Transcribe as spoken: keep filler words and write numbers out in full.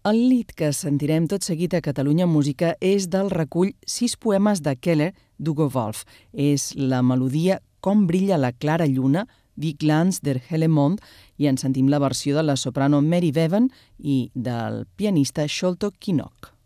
El lied que sentirem tot seguit a Catalunya Música és del recull Sis poemes de Keller d'Hugo Wolf. És la melodia Com brilla la clara lluna, Wie Glanz der helle Mond, i en sentim la versió de la soprano Mary Bevan i del pianista Sholto Kinnock.